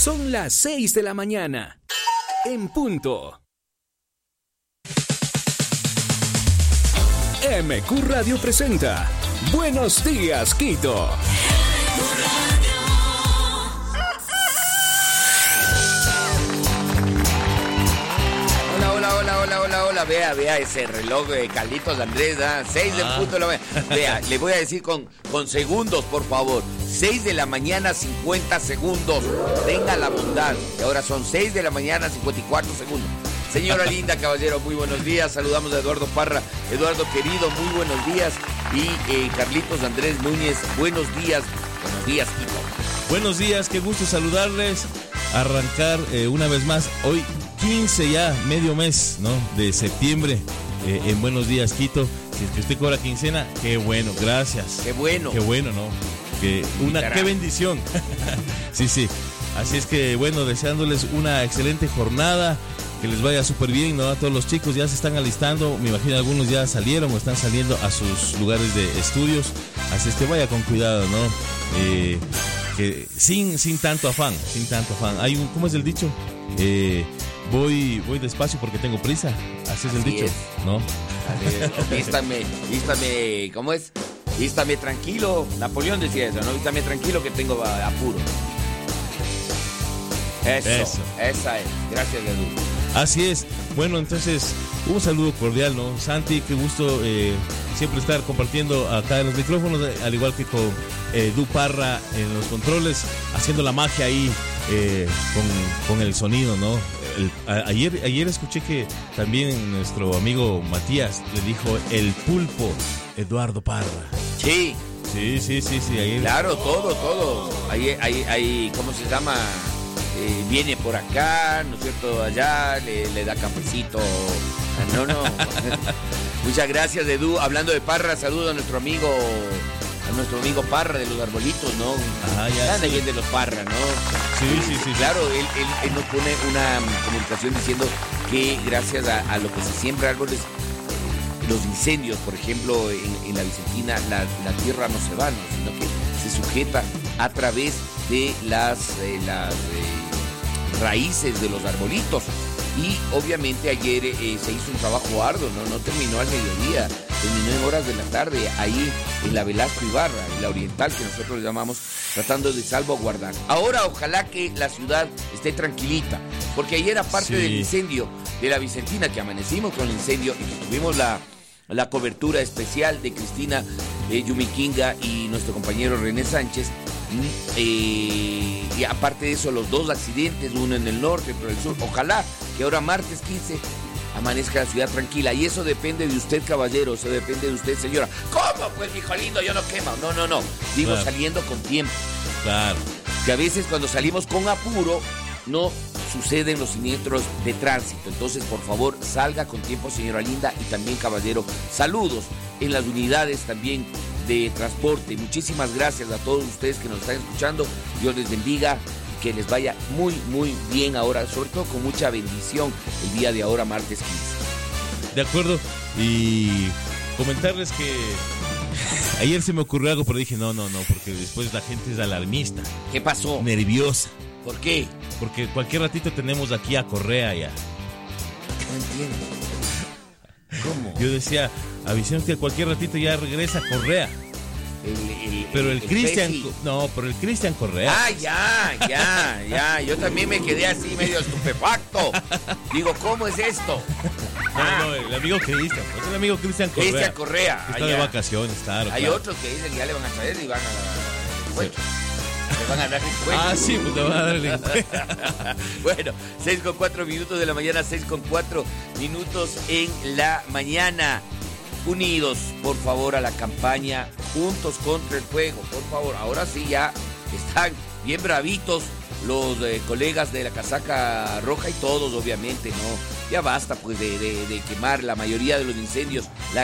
Son las 6 de la mañana. En punto. MQ Radio presenta Buenos Días, Quito. Hola, vea ese reloj de Carlitos Andrés, 6 del punto de la mañana. Vea, le voy a decir con segundos, por favor. 6 de la mañana, 50 segundos. Tenga la bondad. Y ahora son 6 de la mañana, 54 segundos. Señora linda, caballero, muy buenos días. Saludamos a Eduardo Parra. Eduardo querido, muy buenos días. Y Carlitos Andrés Núñez, buenos días. Buenos días, Quito. Buenos días, qué gusto saludarles. Arrancar una vez más. Hoy 15 ya, medio mes, ¿no? De septiembre, en Buenos Días, Quito. Si es que usted cobra quincena, qué bueno, gracias. Qué bueno. Qué bueno, ¿no? Qué bendición. Sí. Así es que, bueno, deseándoles una excelente jornada, que les vaya súper bien, ¿no? A todos los chicos ya se están alistando, me imagino algunos ya salieron o están saliendo a sus lugares de estudios. Así es que vaya con cuidado, ¿no? Que sin tanto afán. Hay ¿cómo es el dicho? Voy despacio porque tengo prisa. Así es el dicho, ¿no? Vístame, ¿cómo es? Vístame tranquilo. Napoleón decía eso, ¿no? Vístame tranquilo que tengo apuro. Eso. Esa es. Gracias, Edu. Así es. Bueno, entonces, un saludo cordial, ¿no? Santi, qué gusto siempre estar compartiendo acá en los micrófonos, al igual que con Du Parra en los controles, haciendo la magia ahí con el sonido, ¿no? Ayer escuché que también nuestro amigo Matías le dijo el pulpo Eduardo Parra. Sí. Ayer. Claro, todo. Ahí, ¿cómo se llama? Viene por acá, ¿no es cierto? Allá, le da cafecito. No. Muchas gracias, Edu. Hablando de Parra, saludo a nuestro amigo Parra de los arbolitos, ¿no? Ya. Sí. De los Parra, ¿no? Sí. Claro, él nos pone una comunicación diciendo que gracias a lo que se siembra árboles, los incendios, por ejemplo, en la Vicentina, la tierra no se va, ¿no? Sino que se sujeta a través de las raíces de los arbolitos. Y obviamente ayer se hizo un trabajo arduo, no terminó al mediodía, terminó en horas de la tarde, ahí en la Velasco Ibarra, en la Oriental, que nosotros le llamamos, tratando de salvaguardar. Ahora ojalá que la ciudad esté tranquilita, porque ayer aparte del incendio de la Vicentina, que amanecimos con el incendio y que tuvimos la cobertura especial de Cristina Yumiquinga y nuestro compañero René Sánchez, y aparte de eso los dos accidentes, uno en el norte, otro en el sur. Ojalá que ahora martes 15 amanezca la ciudad tranquila, y eso depende de usted, caballero, eso depende de usted, señora. ¿Cómo? Pues, hijo lindo, yo no quemo. No, digo, claro. Saliendo con tiempo. Claro. Que a veces cuando salimos con apuro no suceden los siniestros de tránsito. Entonces, por favor, salga con tiempo, señora linda, y también, caballero, saludos en las unidades también de transporte. Muchísimas gracias a todos ustedes que nos están escuchando. Dios les bendiga, que les vaya muy, muy bien ahora, sobre todo con mucha bendición el día de ahora, martes 15. De acuerdo, y comentarles que ayer se me ocurrió algo, pero dije no, porque después la gente es alarmista. ¿Qué pasó? Nerviosa. ¿Por qué? Porque cualquier ratito tenemos aquí a Correa ya. No entiendo. ¿Cómo? Yo decía, avisaron que cualquier ratito ya regresa Correa. Pero el Cristian, pero el Cristian Correa. Ya. Yo también me quedé así medio estupefacto. Digo, ¿cómo es esto? No, el amigo Cristian. Es el amigo Cristian Correa. Cristian Correa. Está de vacaciones, claro. Hay otros que dicen que ya le van a traer y van a la encuentro. Le van a dar el encuentro. Sí, pues te van a dar el encuentro. Bueno, 6:04 minutos de la mañana, 6:04 minutos en la mañana. Unidos, por favor, a la campaña Juntos contra el Fuego, por favor. Ahora sí ya están bien bravitos los colegas de la casaca roja y todos, obviamente, ¿no? Ya basta, pues, de quemar la mayoría de los incendios, el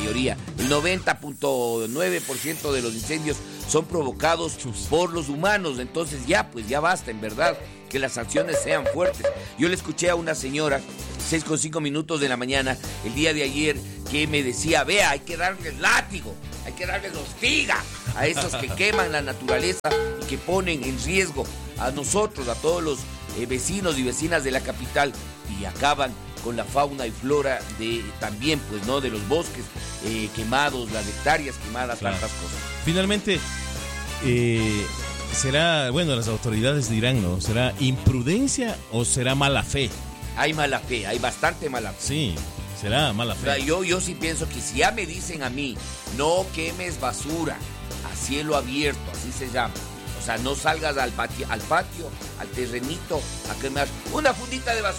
90.9% de los incendios son provocados por los humanos. Entonces ya basta, en verdad, que las sanciones sean fuertes. Yo le escuché a una señora, 6:05 minutos de la mañana, el día de ayer, que me decía, vea, hay que darles látigo, hay que darles hostiga a esos que queman la naturaleza y que ponen en riesgo a nosotros, a todos los vecinos y vecinas de la capital, y acaban con la fauna y flora de también, pues, ¿no?, de los bosques quemados, las hectáreas quemadas, claro. Tantas cosas. Finalmente, será, bueno, las autoridades dirán, ¿no? ¿Será imprudencia o será mala fe? Hay mala fe, hay bastante mala fe. Sí, será mala fe. O sea, yo sí pienso que si ya me dicen a mí, no quemes basura a cielo abierto, así se llama. O sea, no salgas al patio, al terrenito, a quemar una fundita de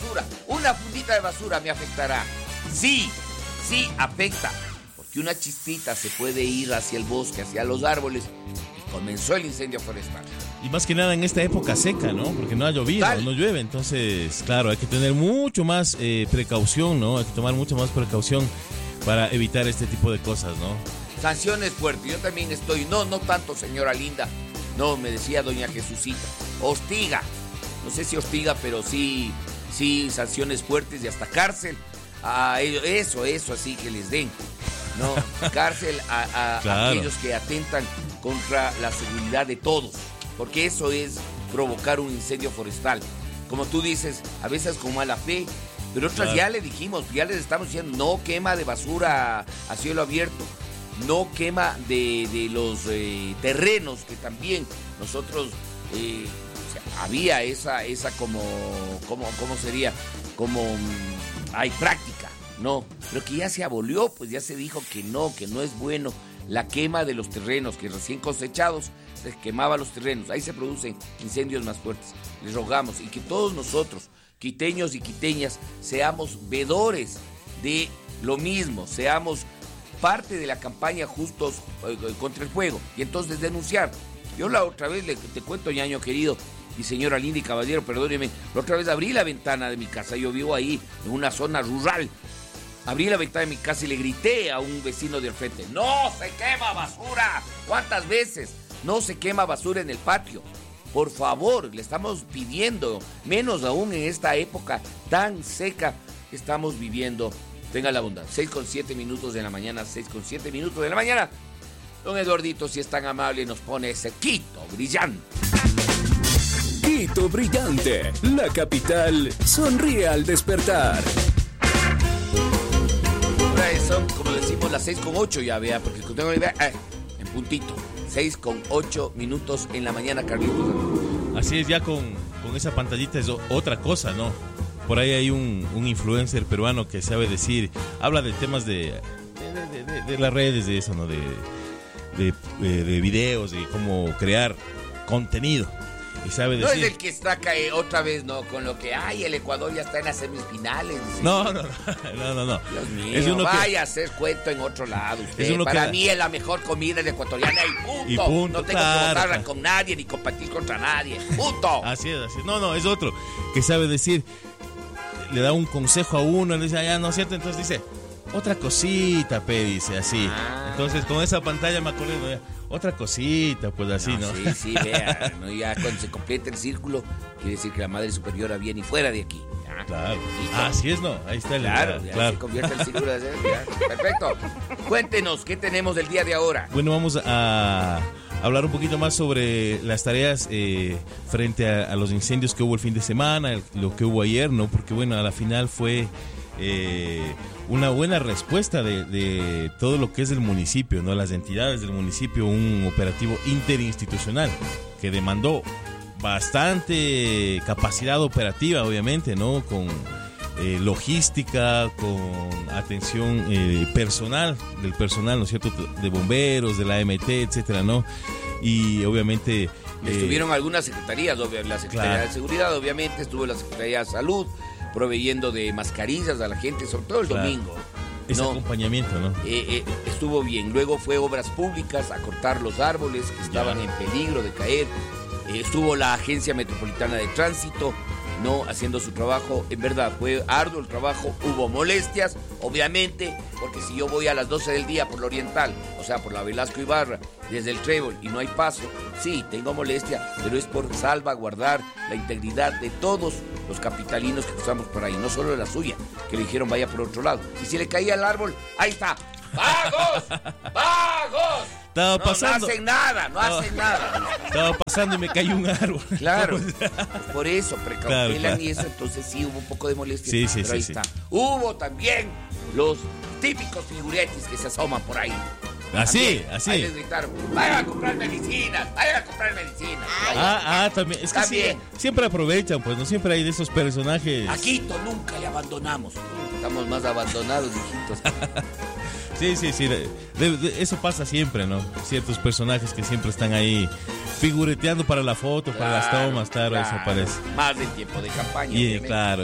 basura me afectará. Sí afecta, porque una chispita se puede ir hacia el bosque, hacia los árboles, y comenzó el incendio forestal. Y más que nada en esta época seca, ¿no? Porque no ha llovido, no llueve, entonces, claro, hay que tener mucho más precaución, ¿no? Hay que tomar mucha más precaución para evitar este tipo de cosas, ¿no? Sanciones fuertes, yo también estoy, no tanto, señora linda, no, me decía doña Jesucita, hostiga, no sé si hostiga, pero sí, sanciones fuertes y hasta cárcel a ellos, eso así que les den, ¿no? Cárcel a claro. Aquellos que atentan contra la seguridad de todos, porque eso es provocar un incendio forestal. Como tú dices, a veces con mala fe, pero otras claro. Ya le dijimos, ya les estamos diciendo, no quema de basura a cielo abierto, no quema de los terrenos, que también nosotros, o sea, había esa como, ¿cómo sería? Como hay práctica, no, pero que ya se abolió, pues ya se dijo que no es bueno la quema de los terrenos, que recién cosechados se quemaba los terrenos, ahí se producen incendios más fuertes. Les rogamos y que todos nosotros, quiteños y quiteñas, seamos vedores de lo mismo, seamos parte de la campaña Justos contra el Fuego, y entonces denunciar. Yo la otra vez, te cuento, ñaño querido y señora linda y caballero, perdóneme, la otra vez abrí la ventana de mi casa, yo vivo ahí en una zona rural, abrí la ventana de mi casa y le grité a un vecino del frente, ¡no se quema basura! ¿Cuántas veces no se quema basura en el patio? Por favor, le estamos pidiendo, menos aún en esta época tan seca que estamos viviendo. Tenga la bondad, 6:07 de la mañana, 6:07 de la mañana. Don Eduardito, si es tan amable, nos pone ese Quito brillante. Quito brillante, la capital sonríe al despertar. Ahora son, como decimos, las 6:08 ya, vea, porque tengo idea, en puntito, 6:08 en la mañana, Carlitos. Así es, ya con esa pantallita es otra cosa, ¿no? Por ahí hay un influencer peruano que sabe decir, habla de temas de las redes, de eso, ¿no? De videos, de cómo crear contenido. Y sabe decir... No es el que está otra vez, ¿no? Con lo que, el Ecuador ya está en las semifinales. ¿Sí? No. Dios mío, es uno vaya a hacer cuento en otro lado usted. Para mí es la mejor comida ecuatoriana y punto. No tengo que votar con nadie ni competir contra nadie. Punto. Así es. No, es otro que sabe decir... Le da un consejo a uno, le dice, no es cierto, entonces dice, otra cosita, dice así. Entonces con esa pantalla me acuerdo, otra cosita, pues así, ¿no? Sí, vea, ¿no? Ya cuando se complete el círculo, quiere decir que la Madre Superiora viene y fuera de aquí. Claro, así es, ¿no? Ahí está el claro. Se convierte el círculo de perfecto. Cuéntenos, ¿qué tenemos del día de ahora? Bueno, vamos a hablar un poquito más sobre las tareas frente a los incendios que hubo el fin de semana, lo que hubo ayer, ¿no? Porque, bueno, a la final fue una buena respuesta de todo lo que es el municipio, ¿no? Las entidades del municipio, un operativo interinstitucional que demandó bastante capacidad operativa, obviamente, ¿no? Con logística, con atención personal, ¿no es cierto? De bomberos, de la AMT, etcétera, ¿no? Y obviamente... estuvieron algunas secretarías, la Secretaría de Seguridad, obviamente, estuvo la Secretaría de Salud, proveyendo de mascarillas a la gente, sobre todo el domingo. Ese acompañamiento, ¿no? Estuvo bien. Luego fue Obras Públicas a cortar los árboles que estaban en peligro de caer. Estuvo la Agencia Metropolitana de Tránsito, ¿no? Haciendo su trabajo. En verdad, fue arduo el trabajo. Hubo molestias, obviamente, porque si yo voy a las 12 del día por la Oriental, o sea, por la Velasco Ibarra, desde el Trébol, y no hay paso, sí, tengo molestia, pero es por salvaguardar la integridad de todos los capitalinos que cruzamos por ahí, no solo de la suya, que le dijeron vaya por otro lado. Y si le caía el árbol, ahí está. ¡Vagos! ¡Vagos! Estaba pasando. No hacen nada. Estaba pasando y me cayó un árbol. Claro, por eso, precautelan Claro. y eso, entonces sí hubo un poco de molestia. Sí, pero ahí está. Hubo también los típicos figuretis que se asoman por ahí. Así. Ahí les gritaron, vayan a comprar medicinas. También. Es que También. siempre aprovechan, pues, no siempre hay de esos personajes. A Quito nunca le abandonamos. Estamos más abandonados, hijitos. Sí. Eso pasa siempre, ¿no? Ciertos personajes que siempre están ahí figureteando para la foto, para las tomas, claro, eso parece. Más del tiempo de campaña. Y obviamente. claro,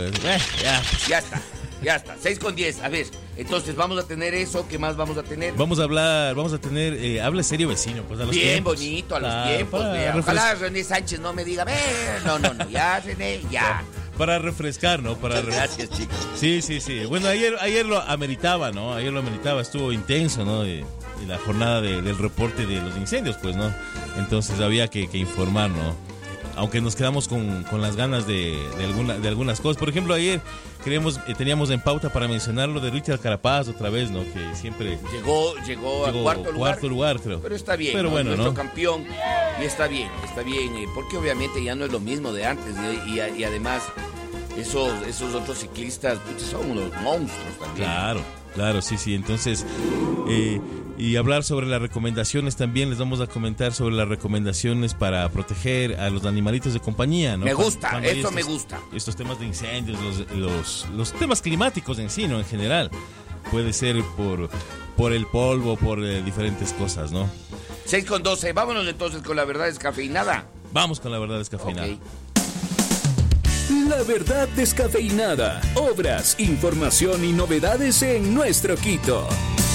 Ya está. 6:10. A ver, entonces vamos a tener eso. ¿Qué más vamos a tener? vamos a tener, hable serio vecino, pues a los Bien tiempos. bonito, a los Claro, tiempos. para Vea. Ojalá René Sánchez no me diga, no, ya, René, ya. Para refrescar, ¿no? Gracias, chicos. Sí. Bueno, ayer lo ameritaba, ¿no? Estuvo intenso, ¿no? Y la jornada del reporte de los incendios, pues, ¿no? Entonces había que informar, ¿no? Aunque nos quedamos con las ganas de algunas cosas. Por ejemplo, ayer teníamos en pauta para mencionar lo de Richard Carapaz otra vez, ¿no? Que siempre Llegó a cuarto lugar, creo. Pero está bien, pero bueno, nuestro ¿no? campeón. Y está bien, porque obviamente ya no es lo mismo de antes. Y además, esos otros ciclistas son unos monstruos también. Claro, sí. Entonces, y hablar sobre las recomendaciones también, les vamos a comentar sobre las recomendaciones para proteger a los animalitos de compañía, ¿no? Me gusta, Cuando me gusta. Estos temas de incendios, los temas climáticos en sí, ¿no? En general. Puede ser por el polvo, por diferentes cosas, ¿no? 6:12, vámonos entonces con la verdad descafeinada. Vamos con la verdad descafeinada. Okay. La verdad descafeinada. Obras, información y novedades en nuestro Quito.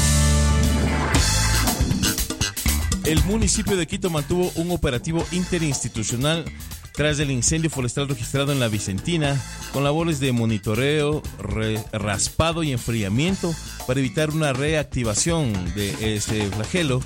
El municipio de Quito mantuvo un operativo interinstitucional tras el incendio forestal registrado en la Vicentina, con labores de monitoreo, raspado y enfriamiento para evitar una reactivación de este flagelo.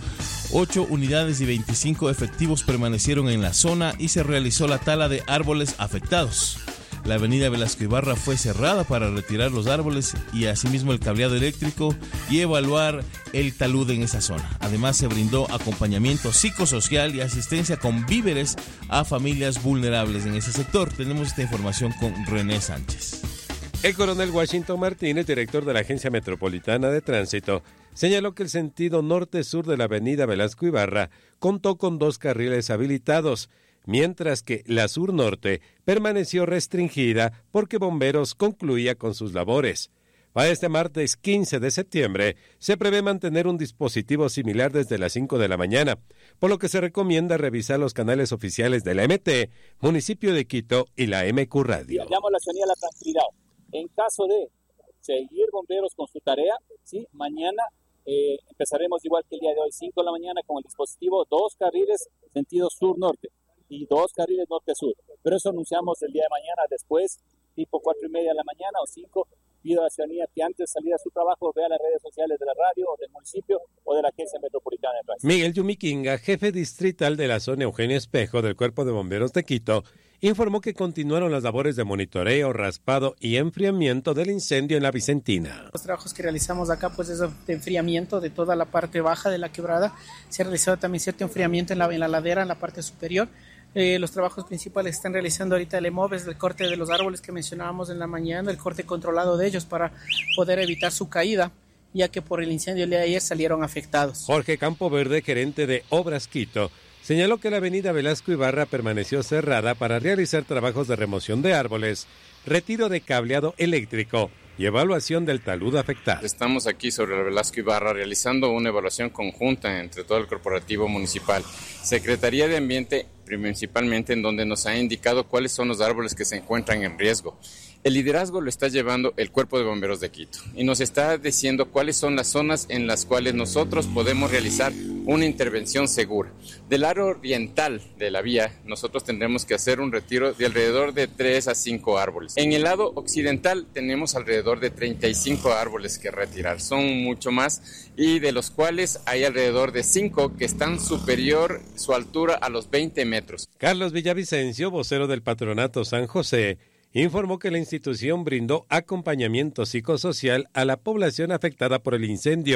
8 unidades y 25 efectivos permanecieron en la zona y se realizó la tala de árboles afectados. La avenida Velasco Ibarra fue cerrada para retirar los árboles y asimismo el cableado eléctrico y evaluar el talud en esa zona. Además se brindó acompañamiento psicosocial y asistencia con víveres a familias vulnerables en ese sector. Tenemos esta información con René Sánchez. El coronel Washington Martínez, director de la Agencia Metropolitana de Tránsito, señaló que el sentido norte-sur de la avenida Velasco Ibarra contó con 2 carriles habilitados, mientras que la sur-norte permaneció restringida porque Bomberos concluía con sus labores. Para este martes 15 de septiembre se prevé mantener un dispositivo similar desde las 5 de la mañana, por lo que se recomienda revisar los canales oficiales de la MT, Municipio de Quito y la MQ Radio. Llamo a la ciudadanía a la tranquilidad. En caso de seguir Bomberos con su tarea, ¿sí? Mañana empezaremos igual que el día de hoy, 5 de la mañana, con el dispositivo 2 carriles sentido sur-norte y 2 carriles norte-sur. Pero eso anunciamos el día de mañana, después, tipo 4:30 de la mañana o 5. Pido a la ciudadanía que antes de salir a su trabajo vea las redes sociales de la radio, o del municipio o de la Agencia Metropolitana de Tránsito. Miguel Yumiquinga, jefe distrital de la zona Eugenio Espejo del Cuerpo de Bomberos de Quito, informó que continuaron las labores de monitoreo, raspado y enfriamiento del incendio en la Vicentina. Los trabajos que realizamos acá, pues es de enfriamiento de toda la parte baja de la quebrada. Se ha realizado también cierto enfriamiento en la ladera, en la parte superior. Los trabajos principales están realizando ahorita el EMOVES, el corte de los árboles que mencionábamos en la mañana, el corte controlado de ellos para poder evitar su caída, ya que por el incendio el día de ayer salieron afectados. Jorge Campoverde, gerente de Obras Quito, señaló que la avenida Velasco Ibarra permaneció cerrada para realizar trabajos de remoción de árboles, retiro de cableado eléctrico y evaluación del talud afectado. Estamos aquí sobre la Velasco Ibarra realizando una evaluación conjunta entre todo el corporativo municipal, Secretaría de Ambiente principalmente, en donde nos ha indicado cuáles son los árboles que se encuentran en riesgo. El liderazgo lo está llevando el Cuerpo de Bomberos de Quito y nos está diciendo cuáles son las zonas en las cuales nosotros podemos realizar una intervención segura. Del lado oriental de la vía, nosotros tendremos que hacer un retiro de alrededor de 3 a 5 árboles. En el lado occidental tenemos alrededor de 35 árboles que retirar. Son mucho más y de los cuales hay alrededor de 5 que están superior su altura a los 20 metros. Carlos Villavicencio, vocero del Patronato San José, informó que la institución brindó acompañamiento psicosocial a la población afectada por el incendio,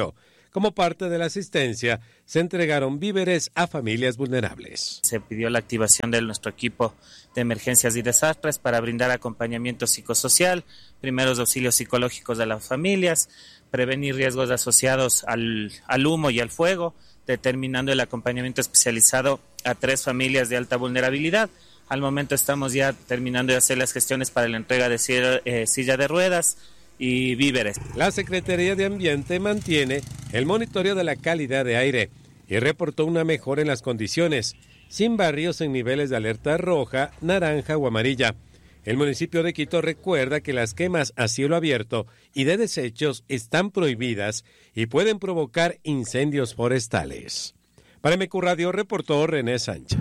Como parte de la asistencia, se entregaron víveres a familias vulnerables. Se pidió la activación de nuestro equipo de emergencias y desastres para brindar acompañamiento psicosocial, primeros auxilios psicológicos a las familias, prevenir riesgos asociados al humo y al fuego, determinando el acompañamiento especializado a 3 familias de alta vulnerabilidad. Al momento estamos ya terminando de hacer las gestiones para la entrega de silla de ruedas y víveres. La Secretaría de Ambiente mantiene el monitoreo de la calidad de aire y reportó una mejora en las condiciones, sin barrios en niveles de alerta roja, naranja o amarilla. El municipio de Quito recuerda que las quemas a cielo abierto y de desechos están prohibidas y pueden provocar incendios forestales. Para MQ Radio reportó René Sánchez.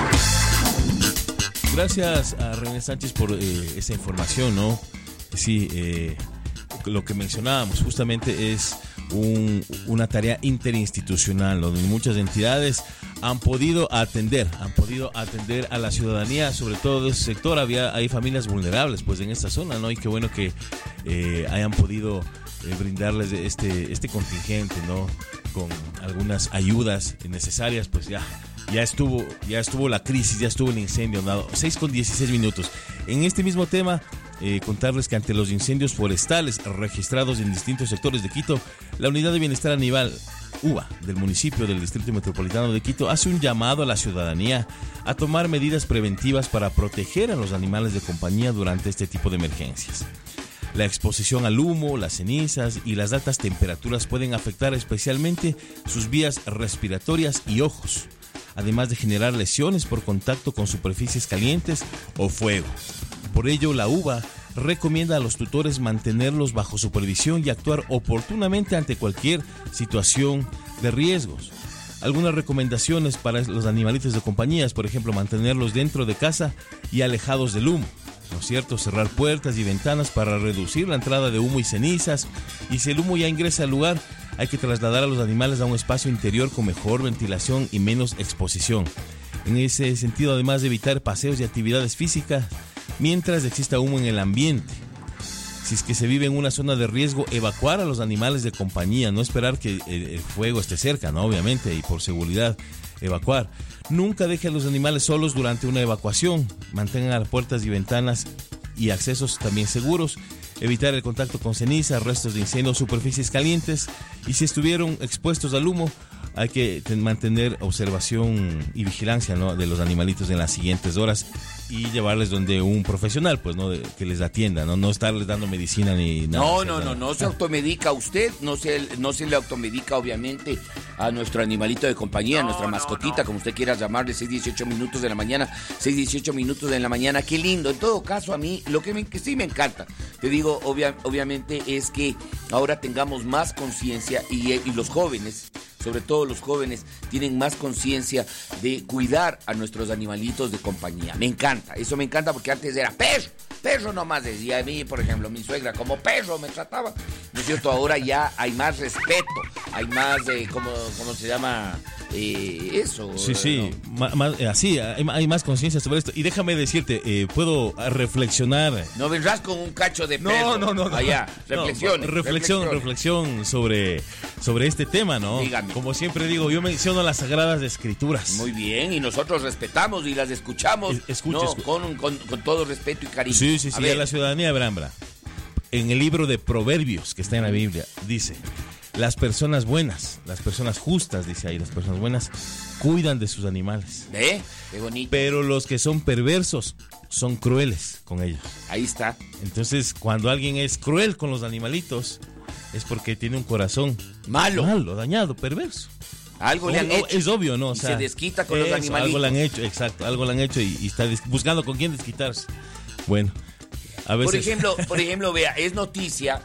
Gracias a René Sánchez por esa información, ¿no? Sí, lo que mencionábamos justamente es una tarea interinstitucional donde muchas entidades han podido atender a la ciudadanía, sobre todo de ese sector. Hay familias vulnerables pues en esta zona, ¿no? Y qué bueno que hayan podido brindarles este contingente, ¿no? Con algunas ayudas necesarias, pues ya estuvo la crisis, ya estuvo el incendio, ¿no? 6:16. En este mismo tema, contarles que ante los incendios forestales registrados en distintos sectores de Quito, la Unidad de Bienestar Animal UBA del municipio del Distrito Metropolitano de Quito hace un llamado a la ciudadanía a tomar medidas preventivas para proteger a los animales de compañía durante este tipo de emergencias. La exposición al humo, las cenizas y las altas temperaturas pueden afectar especialmente sus vías respiratorias y ojos, además de generar lesiones por contacto con superficies calientes o fuego. Por ello, la UBA recomienda a los tutores mantenerlos bajo supervisión y actuar oportunamente ante cualquier situación de riesgos. Algunas recomendaciones para los animalitos de compañías, por ejemplo, mantenerlos dentro de casa y alejados del humo, ¿no es cierto? Cerrar puertas y ventanas para reducir la entrada de humo y cenizas, y si el humo ya ingresa al lugar, hay que trasladar a los animales a un espacio interior con mejor ventilación y menos exposición. En ese sentido, además de evitar paseos y actividades físicas mientras exista humo en el ambiente. Si es que se vive en una zona de riesgo, evacuar a los animales de compañía, no esperar que el fuego esté cerca, ¿no? Obviamente, y por seguridad, evacuar. Nunca deje a los animales solos durante una evacuación. Mantengan las puertas y ventanas y accesos también seguros. Evitar el contacto con ceniza, restos de incendio, superficies calientes. Y si estuvieron expuestos al humo, hay que mantener observación y vigilancia, ¿no? De los animalitos en las siguientes horas y llevarles donde un profesional, pues, ¿no? Que les atienda, ¿no? No estarles dando medicina ni nada. No se automedica usted, no se le automedica obviamente a nuestro animalito de compañía, a nuestra mascotita, como usted quiera llamarle. 6:18 minutos de la mañana, 6:18 minutos de la mañana, qué lindo. En todo caso, a mí lo que sí me encanta, te digo, obviamente es que ahora tengamos más conciencia y los jóvenes, sobre todo los jóvenes, tienen más conciencia de cuidar a nuestros animalitos de compañía. Me encanta, eso me encanta, porque antes era perro nomás decía a mí, por ejemplo, mi suegra, como perro me trataba, ¿no es cierto? Ahora ya hay más respeto, hay más, ¿cómo se llama? Eso. Sí, ¿no? Así, hay más conciencia sobre esto. Y déjame decirte, puedo reflexionar. No vendrás con un cacho de perro. No. Allá, reflexión sobre este tema, ¿no? Dígame. Como siempre digo, yo menciono las Sagradas Escrituras. Muy bien, y nosotros respetamos y las escuchamos. Escucha. Con todo respeto y cariño. Sí, a la ciudadanía de Brambra. En el libro de Proverbios, que está en la Biblia, dice: las personas buenas, las personas justas, dice ahí, las personas buenas cuidan de sus animales. ¿Ve? Qué bonito. Pero los que son perversos son crueles con ellos. Ahí está. Entonces, cuando alguien es cruel con los animalitos, es porque tiene un corazón malo, dañado, perverso. Algo le han hecho. Es obvio, ¿no? O sea, se desquita con los animalitos. Algo le han hecho, exacto, algo le han hecho y está buscando con quién desquitarse. Bueno, a veces... Por ejemplo, vea, es noticia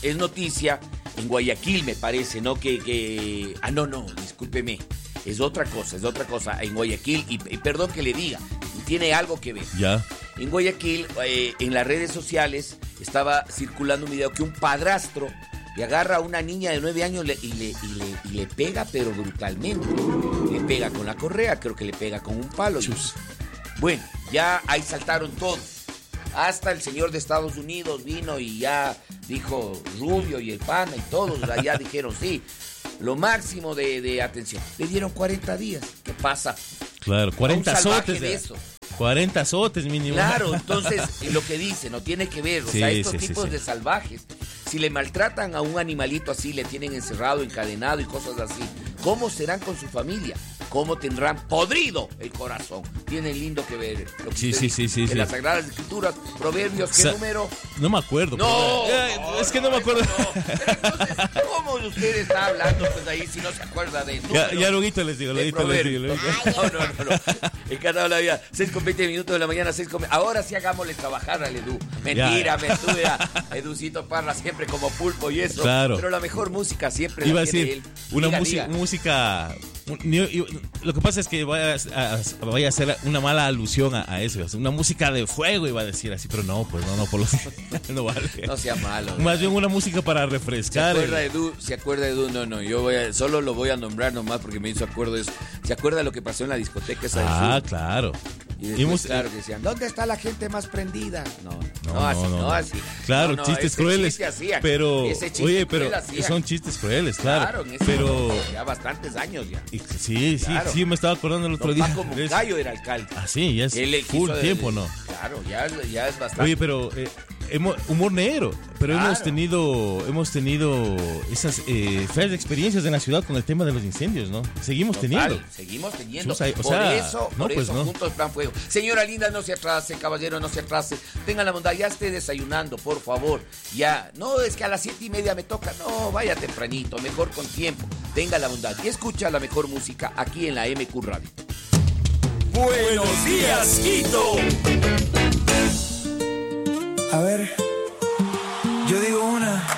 en Guayaquil, me parece, ¿no? No, discúlpeme. Es otra cosa. En Guayaquil, y perdón que le diga, tiene algo que ver. Ya. En Guayaquil, en las redes sociales, estaba circulando un video que un padrastro le agarra a una niña de 9 años y le pega, pero brutalmente. Le pega con la correa, creo que le pega con un palo. Bueno, ya ahí saltaron todos. Hasta el señor de Estados Unidos vino y ya dijo Rubio y el PAN y todos allá dijeron sí. lo máximo de atención. Le dieron 40 días. ¿Qué pasa? Claro, 40 azotes. De eso. 40 azotes mínimo. Claro, entonces lo que dice no tiene que ver. O sea, estos tipos de salvajes, si le maltratan a un animalito así, le tienen encerrado, encadenado y cosas así, ¿cómo serán con su familia? ¿Cómo tendrán podrido el corazón? Tienen lindo que ver. Lo que sí. En las Sagradas Escrituras, Proverbios, ¿qué número? No me acuerdo. Es que no me acuerdo. Pero entonces, ¿cómo usted está hablando pues ahí si no se acuerda de número? Ya luego les digo. No. Encantado la vida. 6:20 de la mañana, 6:20. Ahora sí hagámosle trabajar al Edu. Mentira. Educito Parra siempre como pulpo y eso. Claro. Pero la mejor música siempre iba la tiene a decir, él. música. Lo que pasa es que vaya a hacer una mala alusión a eso. Una música de fuego iba a decir así, pero no, pues no, por lo no vale. No sea malo. Más bien una música para refrescar. ¿Se acuerda Edu? No, yo solo lo voy a nombrar nomás porque me hizo acuerdo de eso. ¿Se acuerda lo que pasó en la discoteca esa de sur? Claro. Y después, claro, decían, ¿dónde está la gente más prendida? No así. Claro, chistes crueles. Pero, oye, pero son chistes crueles, claro. Pero ya bastantes años ya. Sí, me estaba acordando el otro día. Paco Moncayo era alcalde. Sí, ya es full tiempo, ¿no? Claro, ya es bastante. Oye, pero humor negro, pero hemos tenido esas feas experiencias en la ciudad con el tema de los incendios, ¿no? Seguimos teniendo. Por eso, juntos Plan Fuego. Señora linda, no se atrase, caballero, no se atrase. Tenga la bondad, ya esté desayunando, por favor. Ya, no es que a las 7:30 me toca, no, vaya tempranito, mejor con tiempo. Tenga la bondad y escucha la mejor música aquí en la MQ Radio. Buenos días, Quito. A ver, yo digo